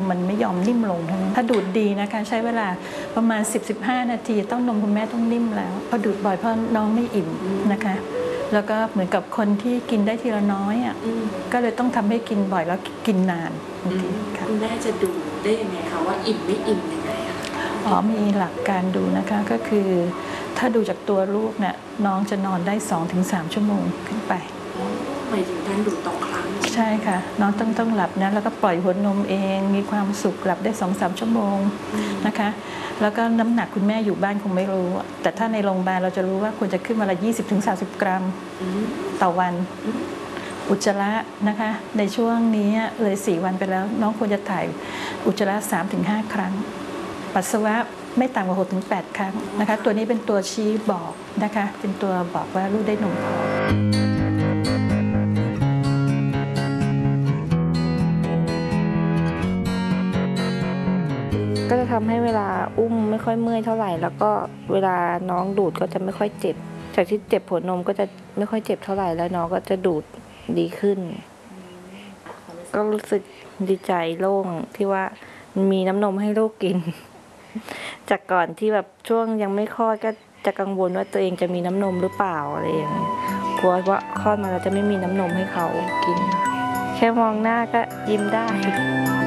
มันไม่ยอมนิ่มลงถ้าดูดดีนะคะใช้เวลาประมาณ 10-15 นาทีต้องนมคุณแม่ต้องนิ่มแล้วพอดูดบ่อยเพราะน้องไม่อิ่มนะคะแล้วก็เหมือนกับคนที่กินได้ทีละน้อยก็เลยต้องทำให้กินบ่อยแล้วกินนานคุณแม่จะดูได้ยังไงคะว่าอิ่มไม่อิ่มยังไงมีหลักการดูนะคะก็คือถ้าดูจากตัวลูกเนี่ยน้องจะนอนได้ 2-3 ชั่วโมงขึ้นไปหมายถึงการดูต่อครั้งใช่ค่ะน้องต้องหลับนะแล้วก็ปล่อยหัวนมเองมีความสุขหลับได้ 2-3 ชั่วโมงนะคะแล้วก็น้ำหนักคุณแม่อยู่บ้านคงไม่รู้แต่ถ้าในโรงพยาบาลเราจะรู้ว่าควรจะขึ้นวันละ 20-30 กรัมต่อวันอุจจาระนะคะในช่วงนี้เลย4 วันไปแล้วน้องควรจะถ่ายอุจจาระ 3-5 ครั้งปัสสาวะไม่ต่ำกว่า 6-8 ครั้งนะคะตัวนี้เป็นตัวชี้บอกนะคะเป็นตัวบอกว่าลูกได้นมพอก็จะทำให้เวลาอุ้มไม่ค่อยเมื่อยเท่าไหร่แล้วก็เวลาน้องดูดก็จะไม่ค่อยเจ็บจากที่เจ็บหัวนมก็จะไม่ค่อยเจ็บเท่าไหร่แล้วน้องก็จะดูดดีขึ้นก็รู้สึกดีใจโล่งที่ว่ามีน้ำนมให้ลูกกินจากก่อนที่แบบช่วงยังไม่คลอดก็จะกังวลว่าตัวเองจะมีน้ำนมหรือเปล่าอะไรอย่างเงี้ยกลัวว่าคลอดมาแล้วจะไม่มีน้ำนมให้เขากินแค่มองหน้าก็ยิ้มได้